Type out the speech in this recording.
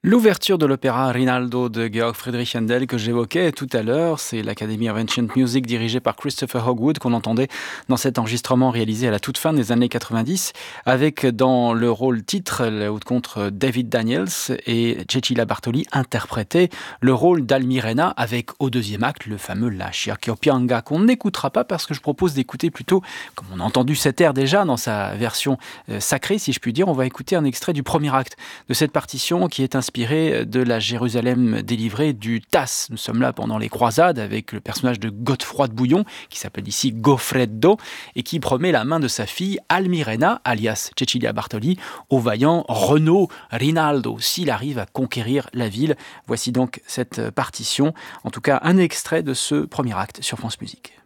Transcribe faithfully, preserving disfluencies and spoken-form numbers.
L'ouverture de l'opéra Rinaldo de Georg Friedrich Händel que j'évoquais tout à l'heure, c'est l'Academy of Ancient Music dirigée par Christopher Hogwood qu'on entendait dans cet enregistrement réalisé à la toute fin des années quatre-vingt-dix avec dans le rôle titre le haut contre David Daniels et Cecilia Bartoli interprétait le rôle d'Almirena avec au deuxième acte le fameux La Sciacquiopianga qu'on n'écoutera pas parce que je propose d'écouter plutôt, comme on a entendu cet air déjà dans sa version euh, sacrée si je puis dire, on va écouter un extrait du premier acte de cette partition qui est inspirée de la Jérusalem délivrée du Tasse. Nous sommes là pendant les croisades avec le personnage de Godefroy de Bouillon, qui s'appelle ici Goffredo, et qui promet la main de sa fille Almirena, alias Cecilia Bartoli, au vaillant Renaud Rinaldo, s'il arrive à conquérir la ville. Voici donc cette partition, en tout cas un extrait de ce premier acte sur France Musique.